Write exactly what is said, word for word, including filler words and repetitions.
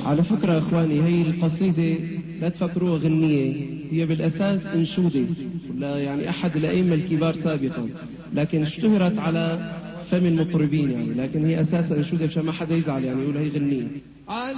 على فكرة يا إخواني، هي القصيدة لا تفكروها غنية، هي بالأساس انشودة لا يعني أحد الأئمة الكبار سابقا، لكن اشتهرت على فم المطربين يعني، لكن هي أساسا انشودة عشان ما حدا يزعل يعني يقول هي غنية.